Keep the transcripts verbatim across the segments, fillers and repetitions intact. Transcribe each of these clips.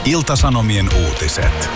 Ilta-Sanomien uutiset.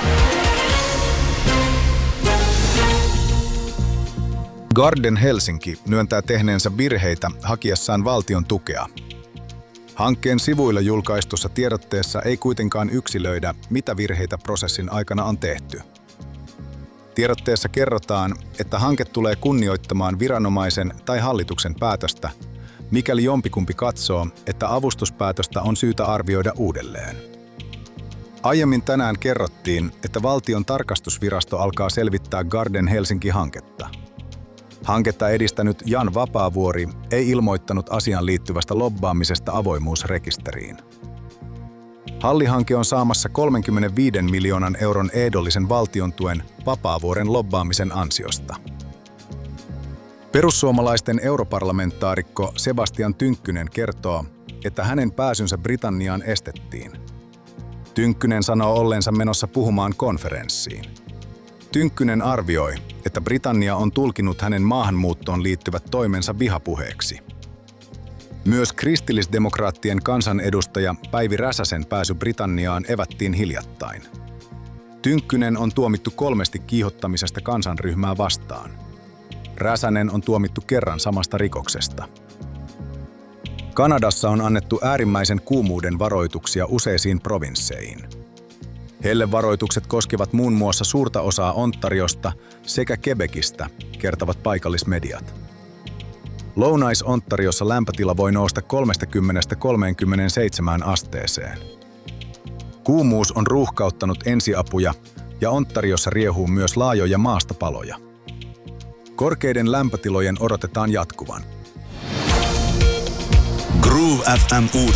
Garden Helsinki myöntää tehneensä virheitä hakiessaan valtion tukea. Hankkeen sivuilla julkaistussa tiedotteessa ei kuitenkaan yksilöidä, mitä virheitä prosessin aikana on tehty. Tiedotteessa kerrotaan, että hanke tulee kunnioittamaan viranomaisen tai hallituksen päätöstä, mikäli jompikumpi katsoo, että avustuspäätöstä on syytä arvioida uudelleen. Aiemmin tänään kerrottiin, että valtion tarkastusvirasto alkaa selvittää Garden Helsinki-hanketta. Hanketta edistänyt Jan Vapaavuori ei ilmoittanut asiaan liittyvästä lobbaamisesta avoimuusrekisteriin. Hallihanke on saamassa kolmekymmentäviisi miljoonan euron ehdollisen valtion tuen Vapaavuoren lobbaamisen ansiosta. Perussuomalaisten europarlamentaarikko Sebastian Tynkkynen kertoo, että hänen pääsynsä Britanniaan estettiin. Tynkkynen sanoo olleensa menossa puhumaan konferenssiin. Tynkkynen arvioi, että Britannia on tulkinut hänen maahanmuuttoon liittyvät toimensa vihapuheeksi. Myös kristillisdemokraattien kansanedustaja Päivi Räsäsen pääsy Britanniaan evättiin hiljattain. Tynkkynen on tuomittu kolmesti kiihottamisesta kansanryhmää vastaan. Räsänen on tuomittu kerran samasta rikoksesta. Kanadassa on annettu äärimmäisen kuumuuden varoituksia useisiin provinsseihin. Hellevaroitukset koskevat muun muassa suurta osaa Ontariosta sekä Quebecistä, kertovat paikallismediat. Lounais-Ontariossa lämpötila voi nousta kolmekymmentä kolmekymmentäseitsemän asteeseen. Kuumuus on ruuhkauttanut ensiapuja ja Ontariossa riehuu myös laajoja maastopaloja. Korkeiden lämpötilojen odotetaan jatkuvan. Groove F M -uutiset.